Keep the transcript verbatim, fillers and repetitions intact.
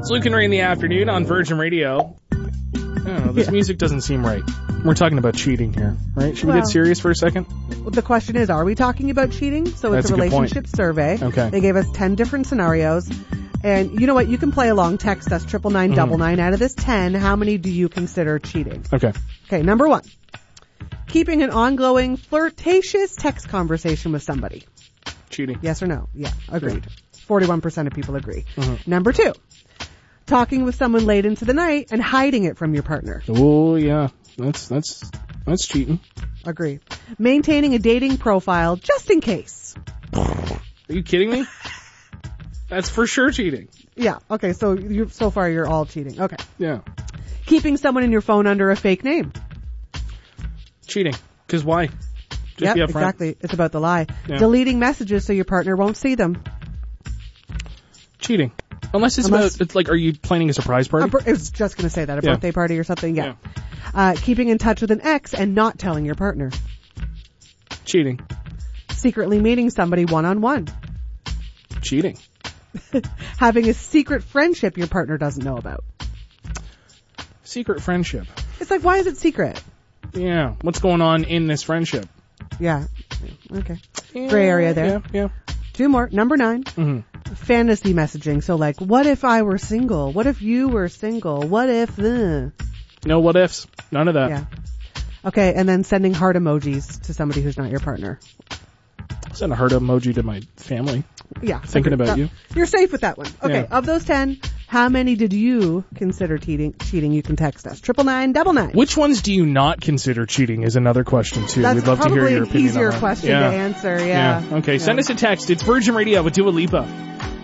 It's Luke and Ray in the afternoon on Virgin Radio. Oh, this Yeah. music doesn't seem right. We're talking about cheating here, right? Should we Well- get serious for a second? The question is, are we talking about cheating? So That's it's a a good point. relationship survey. Okay. They gave us ten different scenarios. And you know what? You can play along. Text us triple nine double nine. Out of this ten, how many do you consider cheating? Okay. Okay, number one. Keeping an ongoing flirtatious text conversation with somebody. Cheating. Yes or no? Yeah, agreed. forty-one percent of people agree. Mhm. Number two. Talking with someone late into the night and hiding it from your partner. Oh, yeah. That's, that's, that's cheating. Agree. Maintaining a dating profile just in case. Are you kidding me? That's for sure cheating. Yeah, okay, so you so far you're all cheating. Okay. Yeah. Keeping someone in your phone under a fake name. Cheating. Because why? Just Yep, be upfront. exactly. It's about the lie. Yeah. Deleting messages so your partner won't see them. Cheating. Unless it's Unless- about, it's like, are you planning a surprise A party? bir- I was just going to say that, a Yeah. birthday party or something. Yeah. Uh, keeping in touch with an ex and not telling your partner. Cheating. Secretly meeting somebody one-on-one. Cheating. Having a secret friendship your partner doesn't know about. Secret friendship. It's like, why is it secret? Yeah. What's going on in this friendship? Yeah. Okay. Gray area there. Yeah, Two more. Number nine. yeah. hmm Fantasy messaging. So like, what if I were single? What if you were single? What if the... No what ifs. None of that. Yeah. Okay, and then sending heart emojis to somebody who's not your partner. Send a heart emoji to my family. Yeah. Thinking okay. about No, you. You're safe with that one. Okay, Yeah. of those ten, how many did you consider cheating? Cheating? You can text us. Triple nine, double nine. Which ones do you not consider cheating is another question too. That's We'd love to probably hear your an opinion easier on that. question yeah. to answer, yeah. Yeah. Okay, Yeah. send us a text. It's Virgin Radio with Dua Lipa.